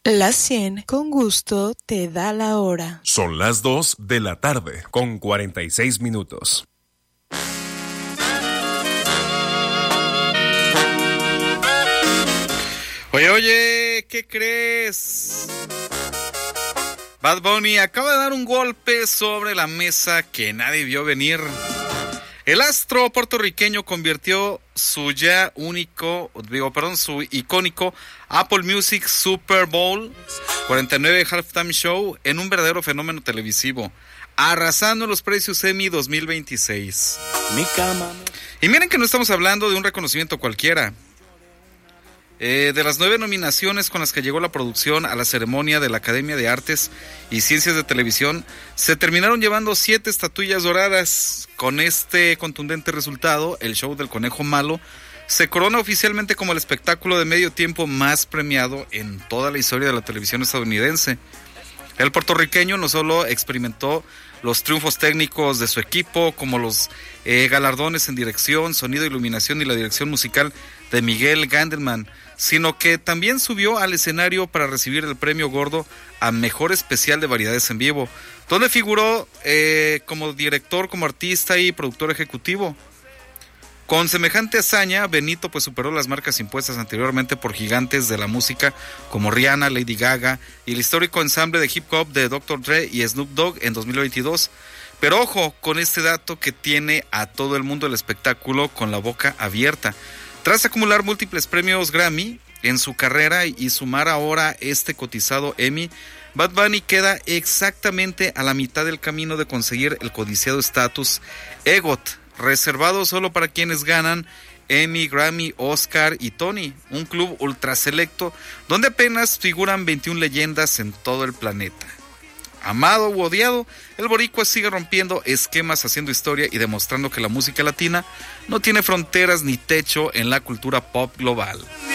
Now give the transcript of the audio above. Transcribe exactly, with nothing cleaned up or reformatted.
Las cien con gusto te da la hora. Son las dos de la tarde con cuarenta y seis minutos. Oye, oye, ¿qué crees? Bad Bunny acaba de dar un golpe sobre la mesa que nadie vio venir. El astro puertorriqueño convirtió su ya único, digo, perdón, su icónico Apple Music Super Bowl cuarenta y nueve Halftime Show en un verdadero fenómeno televisivo, arrasando los precios Emmy dos mil veintiséis. Mi cama. Y miren que no estamos hablando de un reconocimiento cualquiera. Eh, de las nueve nominaciones con las que llegó la producción a la ceremonia de la Academia de Artes y Ciencias de Televisión, se terminaron llevando siete estatuillas doradas. Con este contundente resultado, el show del Conejo Malo se corona oficialmente como el espectáculo de medio tiempo más premiado en toda la historia de la televisión estadounidense. El puertorriqueño no solo experimentó los triunfos técnicos de su equipo, como los eh, galardones en dirección, sonido, iluminación y la dirección musical de Miguel Gandelman, sino que también subió al escenario para recibir el premio gordo a Mejor Especial de Variedades en Vivo, donde figuró eh, como director, como artista y productor ejecutivo. Con semejante hazaña, Benito pues superó las marcas impuestas anteriormente por gigantes de la música como Rihanna, Lady Gaga y el histórico ensamble de hip hop de doctor Dre y Snoop Dogg en dos mil veintidós. Pero ojo con este dato que tiene a todo el mundo del espectáculo con la boca abierta. Tras acumular múltiples premios Grammy en su carrera y sumar ahora este cotizado Emmy, Bad Bunny queda exactamente a la mitad del camino de conseguir el codiciado estatus EGOT, reservado solo para quienes ganan Emmy, Grammy, Oscar y Tony, un club ultra selecto donde apenas figuran veintiuna leyendas en todo el planeta. Amado u odiado, el boricua sigue rompiendo esquemas, haciendo historia y demostrando que la música latina no tiene fronteras ni techo en la cultura pop global.